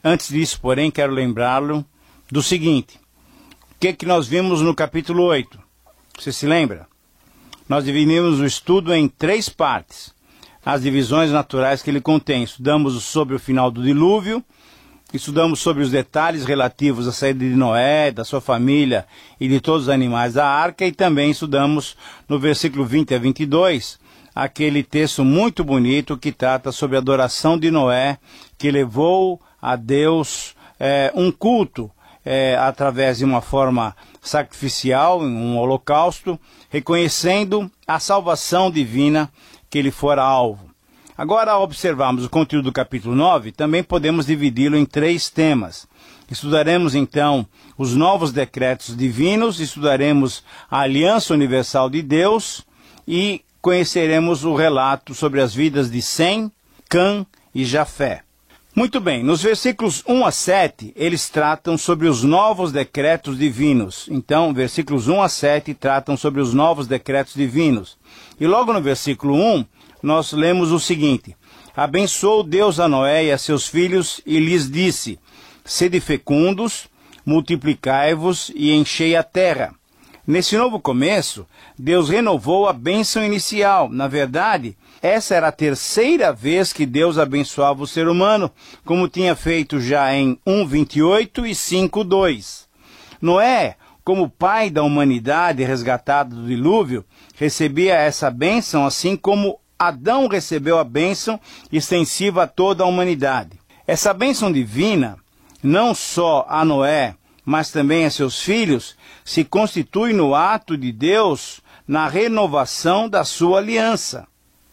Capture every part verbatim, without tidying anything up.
Antes disso, porém, quero lembrá-lo do seguinte. O que, que nós vimos no capítulo oito? Você se lembra? Nós dividimos o estudo em três partes. As divisões naturais que ele contém. Estudamos sobre o final do dilúvio, estudamos sobre os detalhes relativos à saída de Noé, da sua família e de todos os animais da arca, e também estudamos no versículo vinte a vinte e dois, aquele texto muito bonito que trata sobre a adoração de Noé, que levou a Deus é, um culto é, através de uma forma sacrificial, um holocausto, reconhecendo a salvação divina que ele fora alvo. Agora, ao observarmos o conteúdo do capítulo nove, também podemos dividi-lo em três temas. Estudaremos, então, os novos decretos divinos, estudaremos a aliança universal de Deus e conheceremos o relato sobre as vidas de Sem, Cã e Jafé. Muito bem, nos versículos um a sete, eles tratam sobre os novos decretos divinos. Então, versículos um a sete tratam sobre os novos decretos divinos. E logo no versículo um, nós lemos o seguinte: abençoou Deus a Noé e a seus filhos e lhes disse: sede fecundos, multiplicai-vos e enchei a terra. Nesse novo começo, Deus renovou a bênção inicial. Na verdade, essa era a terceira vez que Deus abençoava o ser humano, como tinha feito já em um, vinte e oito e cinco, dois. Noé, como pai da humanidade resgatada do dilúvio, recebia essa bênção, assim como Adão recebeu a bênção extensiva a toda a humanidade. Essa bênção divina, não só a Noé, mas também a seus filhos, se constitui no ato de Deus na renovação da sua aliança.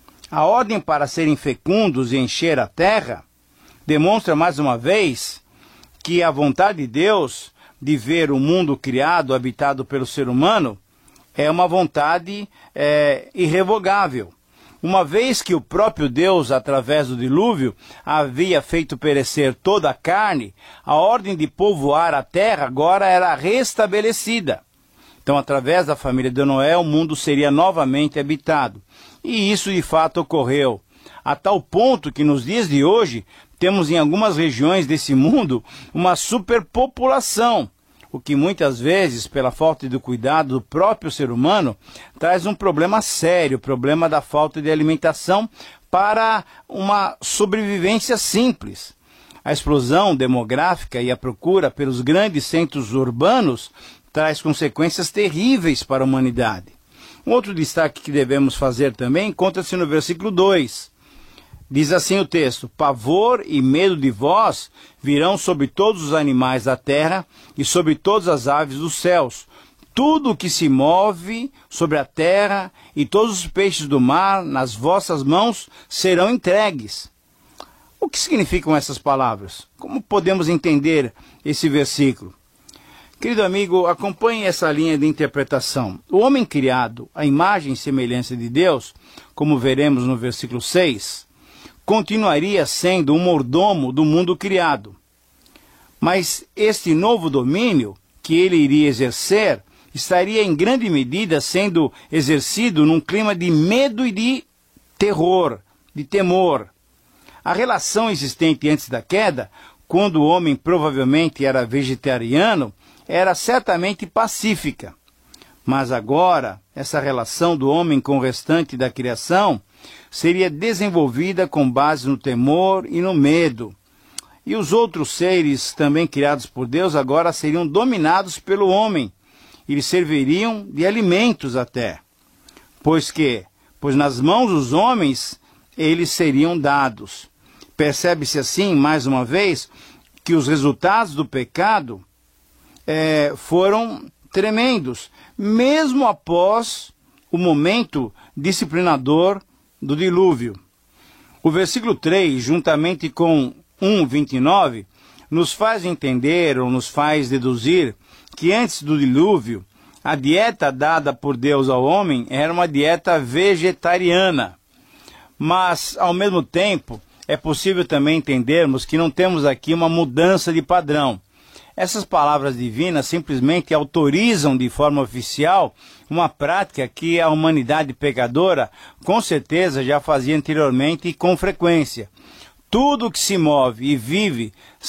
A ordem para serem fecundos e encher a terra demonstra mais uma vez que a vontade de Deus de ver o mundo criado, habitado pelo ser humano, é uma vontade é, irrevogável. Uma vez que o próprio Deus, através do dilúvio, havia feito perecer toda a carne, a ordem de povoar a terra agora era restabelecida. Então, através da família de Noé, o mundo seria novamente habitado. E isso, de fato, ocorreu. A tal ponto que, nos dias de hoje, temos em algumas regiões desse mundo uma superpopulação, o que muitas vezes, pela falta de cuidado do próprio ser humano, traz um problema sério, o problema da falta de alimentação para uma sobrevivência simples. A explosão demográfica e a procura pelos grandes centros urbanos traz consequências terríveis para a humanidade. Um outro destaque que devemos fazer também encontra-se no versículo dois. Diz assim o texto: pavor e medo de vós virão sobre todos os animais da terra e sobre todas as aves dos céus. Tudo o que se move sobre a terra e todos os peixes do mar nas vossas mãos serão entregues. O que significam essas palavras? Como podemos entender esse versículo? Querido amigo, acompanhe essa linha de interpretação. O homem criado à imagem e semelhança de Deus, como veremos no versículo seis, continuaria sendo um mordomo do mundo criado. Mas este novo domínio que ele iria exercer estaria em grande medida sendo exercido num clima de medo e de terror, de temor. A relação existente antes da queda, quando o homem provavelmente era vegetariano, era certamente pacífica. Mas agora, essa relação do homem com o restante da criação seria desenvolvida com base no temor e no medo. E os outros seres também criados por Deus agora seriam dominados pelo homem. Eles serviriam de alimentos até. Pois que, pois nas mãos dos homens, eles seriam dados. Percebe-se assim, mais uma vez, que os resultados do pecado é, foram tremendos, mesmo após o momento disciplinador do dilúvio. O versículo três, juntamente com um, vinte e nove, nos faz entender ou nos faz deduzir que antes do dilúvio, a dieta dada por Deus ao homem era uma dieta vegetariana. Mas, ao mesmo tempo, é possível também entendermos que não temos aqui uma mudança de padrão. Essas palavras divinas simplesmente autorizam de forma oficial uma prática que a humanidade pecadora com certeza já fazia anteriormente e com frequência. Tudo que se move e vive